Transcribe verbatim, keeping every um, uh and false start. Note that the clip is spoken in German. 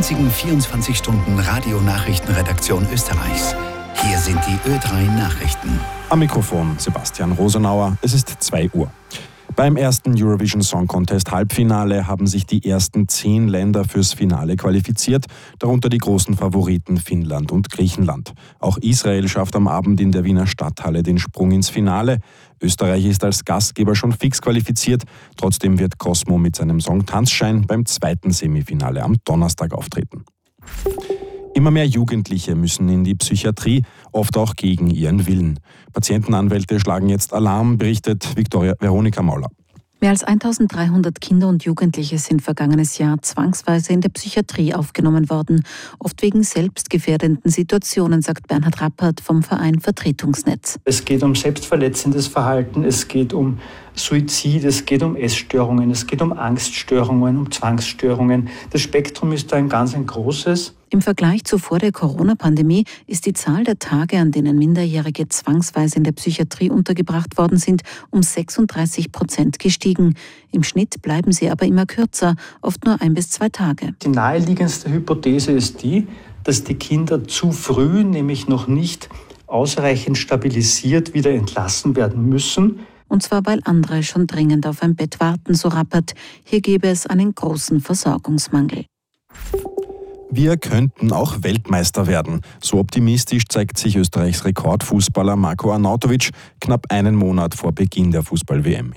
einzigen vierundzwanzig Stunden Radionachrichtenredaktion Österreichs. Hier sind die Ö drei Nachrichten. Am Mikrofon Sebastian Rosenauer. Es ist zwei Uhr. Beim ersten Eurovision Song Contest Halbfinale haben sich die ersten zehn Länder fürs Finale qualifiziert, darunter die großen Favoriten Finnland und Griechenland. Auch Israel schafft am Abend in der Wiener Stadthalle den Sprung ins Finale. Österreich ist als Gastgeber schon fix qualifiziert. Trotzdem wird Cosmo mit seinem Song Tanzschein beim zweiten Semifinale am Donnerstag auftreten. Immer mehr Jugendliche müssen in die Psychiatrie, oft auch gegen ihren Willen. Patientenanwälte schlagen jetzt Alarm, berichtet Viktoria Veronika Mauler. Mehr als eintausenddreihundert Kinder und Jugendliche sind vergangenes Jahr zwangsweise in der Psychiatrie aufgenommen worden, oft wegen selbstgefährdenden Situationen, sagt Bernhard Rappert vom Verein Vertretungsnetz. Es geht um selbstverletzendes Verhalten, es geht um Suizid, es geht um Essstörungen, es geht um Angststörungen, um Zwangsstörungen. Das Spektrum ist da ein ganz ein großes. Im Vergleich zu vor der Corona-Pandemie ist die Zahl der Tage, an denen Minderjährige zwangsweise in der Psychiatrie untergebracht worden sind, um sechsunddreißig Prozent gestiegen. Im Schnitt bleiben sie aber immer kürzer, oft nur ein bis zwei Tage. Die naheliegendste Hypothese ist die, dass die Kinder zu früh, nämlich noch nicht ausreichend stabilisiert, wieder entlassen werden müssen. Und zwar, weil andere schon dringend auf ein Bett warten, so Rappert. Hier gäbe es einen großen Versorgungsmangel. Wir könnten auch Weltmeister werden. So optimistisch zeigt sich Österreichs Rekordfußballer Marko Arnautovic knapp einen Monat vor Beginn der Fußball-W M.